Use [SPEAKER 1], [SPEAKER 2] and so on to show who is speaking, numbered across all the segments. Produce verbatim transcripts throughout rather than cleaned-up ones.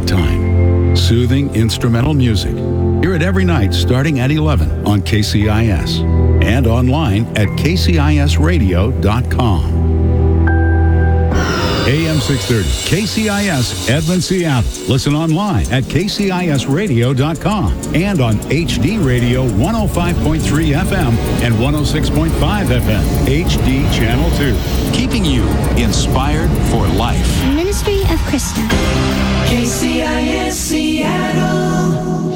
[SPEAKER 1] time. Soothing instrumental music. Hear it every night starting at eleven on K C I S and online at k c i s radio dot com. A M six thirty, K C I S, Edmond, Seattle. Listen online at k c i s radio dot com and on H D Radio one oh five point three F M and one oh six point five F M, H D Channel two. Keeping you inspired for life.
[SPEAKER 2] Ministry of Krista.
[SPEAKER 3] K C I S Seattle.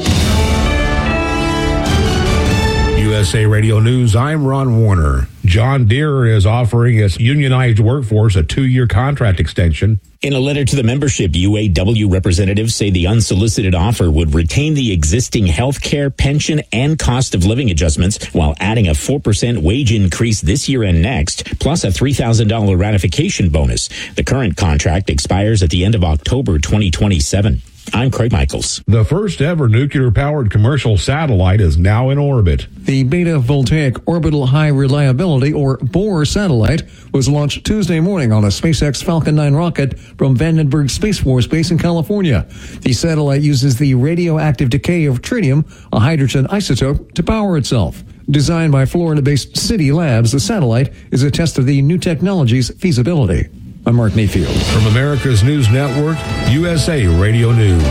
[SPEAKER 4] U S A Radio News, I'm Ron Warner. John Deere is offering its unionized workforce a two-year contract extension.
[SPEAKER 5] In a letter to the membership, U A W representatives say the unsolicited offer would retain the existing health care, pension, and cost of living adjustments while adding a four percent wage increase this year and next, plus a three thousand dollars ratification bonus. The current contract expires at the end of October twenty twenty-seven. I'm Craig Michaels.
[SPEAKER 4] The first ever nuclear-powered commercial satellite is now in orbit.
[SPEAKER 6] The Beta Voltaic Orbital High Reliability, or B O R satellite, was launched Tuesday morning on a SpaceX Falcon nine rocket from Vandenberg Space Force Base in California. The satellite uses the radioactive decay of tritium, a hydrogen isotope, to power itself. Designed by Florida-based City Labs, the satellite is a test of the new technology's feasibility. I'm Mark Mayfield.
[SPEAKER 4] From America's News Network, U S A Radio News.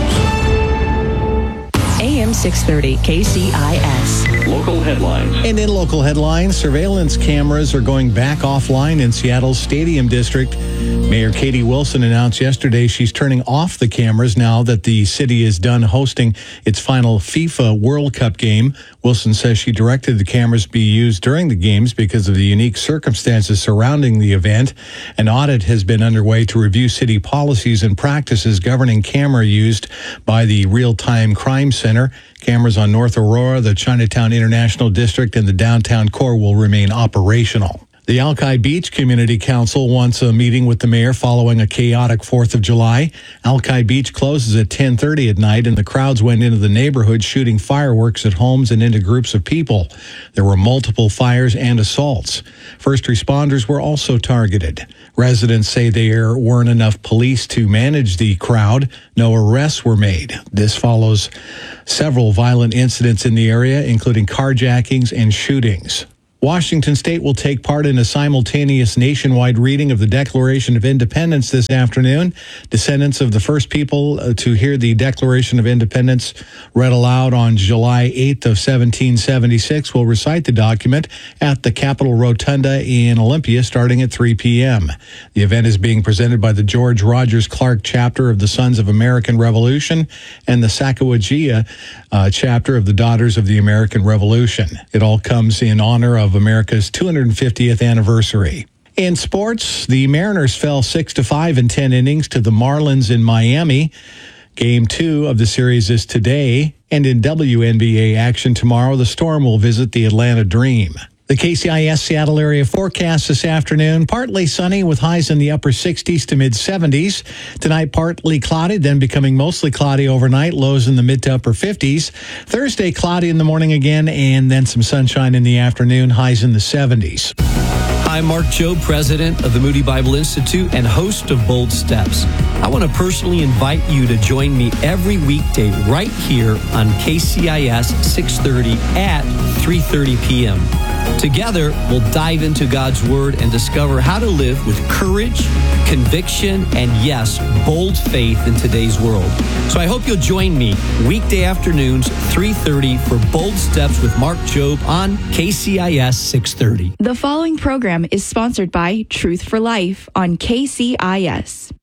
[SPEAKER 7] A M six thirty, K C I S.
[SPEAKER 8] Local headlines.
[SPEAKER 9] And in local headlines, surveillance cameras are going back offline in Seattle's Stadium District. Mayor Katie Wilson announced yesterday she's turning off the cameras now that the city is done hosting its final FIFA World Cup game. Wilson says she directed the cameras be used during the games because of the unique circumstances surrounding the event. An audit has been underway to review city policies and practices governing camera used by the Real-Time Crime Center. Cameras on North Aurora, the Chinatown International District, and the downtown core will remain operational. The Alki Beach Community Council wants a meeting with the mayor following a chaotic fourth of July. Alki Beach closes at ten thirty at night, and the crowds went into the neighborhood shooting fireworks at homes and into groups of people. There were multiple fires and assaults. First responders were also targeted. Residents say there weren't enough police to manage the crowd. No arrests were made. This follows several violent incidents in the area, including carjackings and shootings. Washington State will take part in a simultaneous nationwide reading of the Declaration of Independence this afternoon. Descendants of the first people to hear the Declaration of Independence read aloud on July eighth of seventeen seventy-six will recite the document at the Capitol Rotunda in Olympia starting at three p.m. The event is being presented by the George Rogers Clark chapter of the Sons of American Revolution and the Sacagawea uh, chapter of the Daughters of the American Revolution. It all comes in honor of America's two hundred fiftieth anniversary. In sports, the Mariners fell six to five in ten innings to the Marlins in Miami. Game two of the series is today, and in W N B A action tomorrow, the Storm will visit the Atlanta Dream. The K C I S Seattle area forecast this afternoon, partly sunny with highs in the upper sixties to mid seventies. Tonight, partly cloudy, then becoming mostly cloudy overnight, lows in the mid to upper fifties. Thursday, cloudy in the morning again, and then some sunshine in the afternoon, highs in the seventies.
[SPEAKER 10] I'm Mark Jobe, president of the Moody Bible Institute and host of Bold Steps. I want to personally invite you to join me every weekday right here on K C I S six thirty at three thirty p.m. Together, we'll dive into God's Word and discover how to live with courage, conviction, and yes, bold faith in today's world. So I hope you'll join me weekday afternoons, three thirty for Bold Steps with Mark Jobe on K C I S six thirty.
[SPEAKER 11] The following program is sponsored by Truth for Life on K C I S.